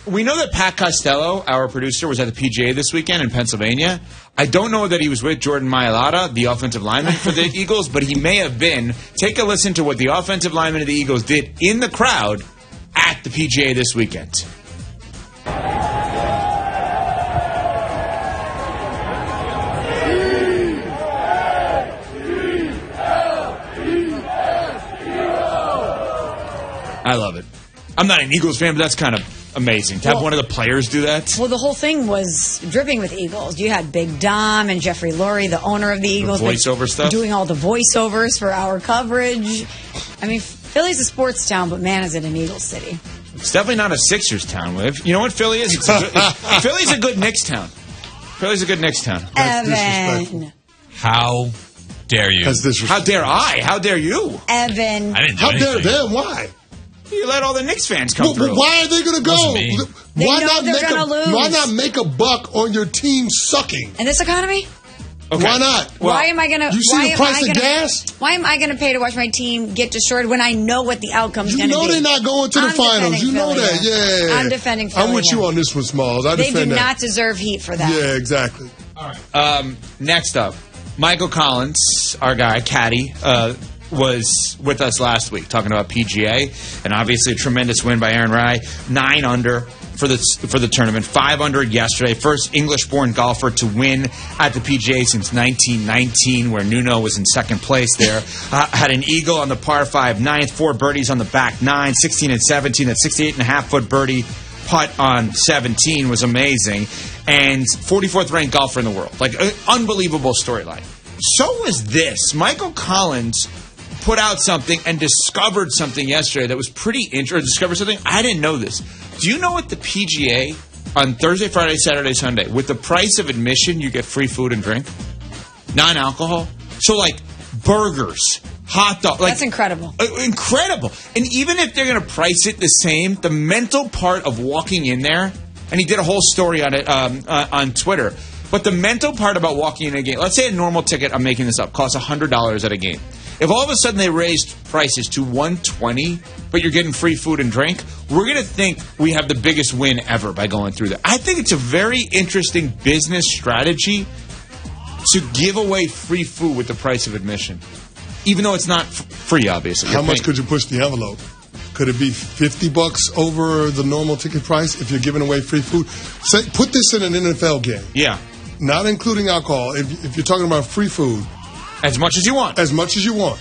we know that Pat Costello, our producer, was at the PGA this weekend in Pennsylvania. I don't know that he was with Jordan Mailata, the offensive lineman for the Eagles, but he may have been. Take a listen to what the offensive lineman of the Eagles did in the crowd at the PGA this weekend. I love it. I'm not an Eagles fan, but that's kind of amazing to have one of the players do that. Well, the whole thing was dripping with Eagles. You had Big Dom and Jeffrey Lurie, the owner of the Eagles. The voiceover stuff? Doing all the voiceovers for our coverage. I mean, Philly's a sports town, but man, is it an Eagles city. It's definitely not a Sixers town, Liv. You know what Philly is? Philly's a good Knicks town. Philly's a good Knicks town. Evan. How dare you? How dare I? How dare you? Evan. I didn't do How anything. dare them? Why? You let all the Knicks fans come through. But why are they going to go? They know they're gonna lose. Why not make a buck on your team sucking? In this economy? Okay. Why not? Why am I going to? You see the price of gas? Why am I going to pay to watch my team get destroyed when I know what the outcome's going to be? You know they're not going to the finals. You know that. Yeah. I'm defending Philly. I'm with you on this one, Smalls. They do not deserve heat for that. Yeah, exactly. All right. Next up, Michael Collins, our guy, Caddy, was with us last week talking about PGA, and obviously a tremendous win by Aaron Rai, 9 under for the tournament, 5 under yesterday. First English-born golfer to win at the PGA since 1919, where Nuno was in second place there. Had an eagle on the par 5 ninth, 4 birdies on the back 9, 16 and 17. That 68.5-foot birdie putt on 17 was amazing, and 44th ranked golfer in the world. Like, an unbelievable storyline. So was this. Michael Collins put out something and discovered something yesterday that was pretty interesting. Discovered something? I didn't know this. Do you know at the PGA on Thursday, Friday, Saturday, Sunday, with the price of admission, you get free food and drink? Non-alcohol? So, like, burgers, hot dogs. Like, that's incredible. Incredible. And even if they're going to price it the same, the mental part of walking in there, and he did a whole story on it on Twitter, but the mental part about walking in a game, let's say a normal ticket, I'm making this up, costs $100 at a game. If all of a sudden they raised prices to $120, but you're getting free food and drink, we're going to think we have the biggest win ever by going through that. I think it's a very interesting business strategy to give away free food with the price of admission, even though it's not free, obviously. How much could you push the envelope? Could it be $50 over the normal ticket price if you're giving away free food? Say, put this in an NFL game. Yeah. Not including alcohol. If you're talking about free food. As much as you want. As much as you want.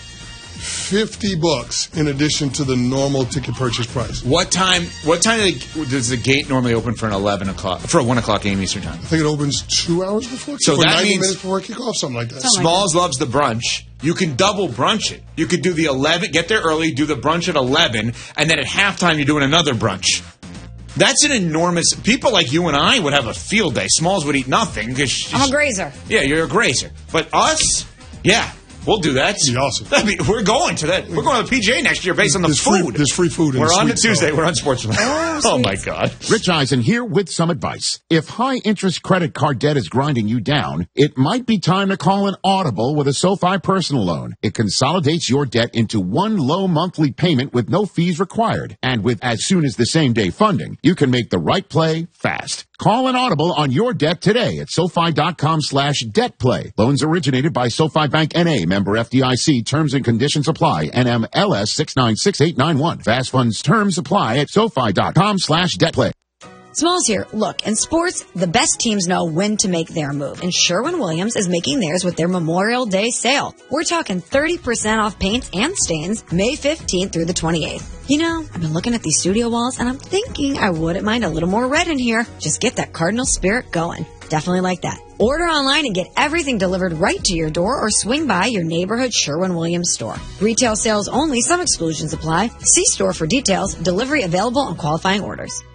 $50 in addition to the normal ticket purchase price. What time does the gate normally open for an 11 o'clock, for a 1 o'clock game Eastern time? I think it opens 2 hours before. So that 90 means minutes before kickoff, something like that. Smalls loves the brunch. You can double brunch it. You could do the 11, get there early, do the brunch at 11, and then at halftime you're doing another brunch. That's an enormous... People like you and I would have a field day. Smalls would eat nothing. I'm a grazer. Yeah, you're a grazer. But us, yeah, we'll do that. That'd be awesome. We're going to that. We're going to the PGA next year based on the food. There's free food. We're on Tuesday. We're on Sportsman. Oh, my God. Rich Eisen here with some advice. If high-interest credit card debt is grinding you down, it might be time to call an Audible with a SoFi personal loan. It consolidates your debt into one low monthly payment with no fees required. And with as soon as the same day funding, you can make the right play fast. Call an Audible on your debt today at SoFi.com/debtplay. Loans originated by SoFi Bank N.A. Member FDIC. Terms and conditions apply. NMLS 696891. Fast funds terms apply at SoFi.com/debtplay. Smalls here. Look, in sports, the best teams know when to make their move, and Sherwin-Williams is making theirs with their Memorial Day sale. We're talking 30% off paints and stains May 15th through the 28th. You know, I've been looking at these studio walls, and I'm thinking I wouldn't mind a little more red in here. Just get that Cardinal spirit going. Definitely like that. Order online and get everything delivered right to your door or swing by your neighborhood Sherwin-Williams store. Retail sales only. Some exclusions apply. See store for delivery available on qualifying orders.